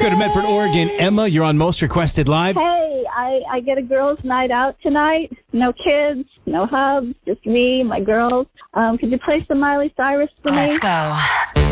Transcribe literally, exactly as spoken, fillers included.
go to Medford, Oregon. Emma, you're on Most Requested Live. Hey, I, I get a girls' night out tonight. No kids, no hubs, just me, my girls. Um, could you play some Miley Cyrus for me? Let's go.